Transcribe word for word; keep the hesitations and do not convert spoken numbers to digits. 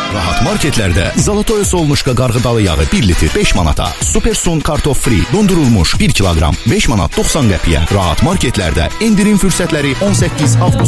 Rahat marketlərdə Zalatoy Solnuşka qarğıdalı yağı bir litr beş manata, Supersun kartof free dondurulmuş bir kiloqram beş manat doxsan qəpiyə. Rahat marketlərdə endirim fürsətləri on səkkiz avqust